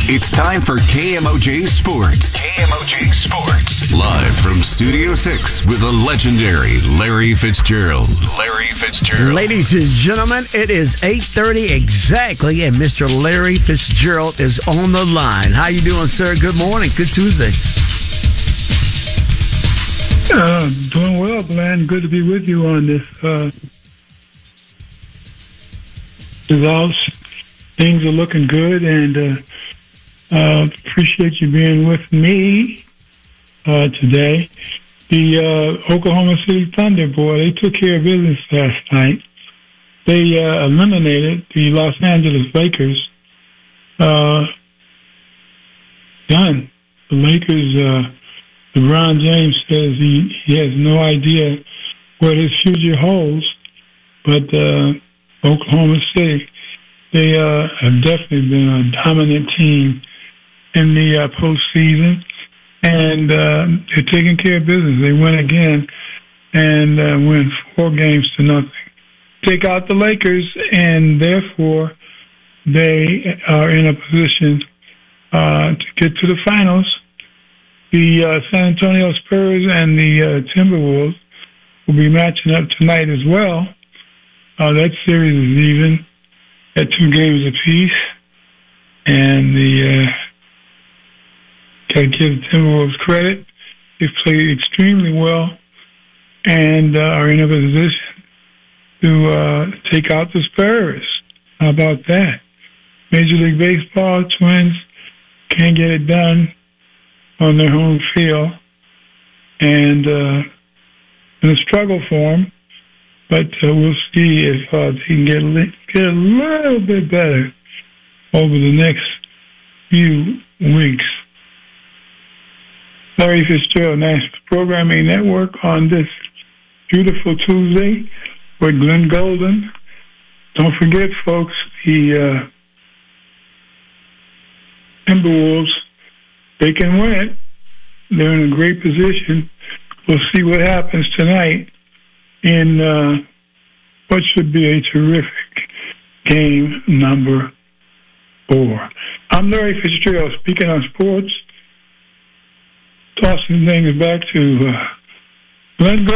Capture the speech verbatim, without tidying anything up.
It's time for K M O J Sports. K M O J Sports. Live from Studio six with the legendary Larry Fitzgerald. Larry Fitzgerald. Ladies and gentlemen, it is eight thirty exactly, and Mister Larry Fitzgerald is on the line. How you doing, sir? Good morning. Good Tuesday. Uh, doing well, Glenn. Good to be with you on this. Uh, results, things are looking good, and uh, uh, appreciate you being with me uh, today. The uh, Oklahoma City Thunder, boy, they took care of business last night. They uh, eliminated the Los Angeles Lakers. Uh, done. The Lakers... Uh, LeBron James says he, he has no idea what his future holds, but uh, Oklahoma City, they uh, have definitely been a dominant team in the uh, postseason, and uh, they're taking care of business. They win again and uh, win four games to nothing. Take out the Lakers, and therefore they are in a position uh, to get to the finals. The uh, San Antonio Spurs and the uh, Timberwolves will be matching up tonight as well. Uh, that series is even at two games apiece. And the uh, got to give the Timberwolves credit. They've played extremely well and uh, are in a position to uh, take out the Spurs. How about that? Major League Baseball, Twins can't get it done on their home field, and uh, in a struggle for them, but uh, we'll see if uh, they can get a, li- get a little bit better over the next few weeks. Larry Fitzgerald, National Programming Network, on this beautiful Tuesday with Glenn Golden. Don't forget, folks, the uh, Timberwolves, they can win it. They're in a great position. We'll see what happens tonight in uh, what should be a terrific game number four. I'm Larry Fitzgerald, speaking on sports. Tossing things back to uh, Glenn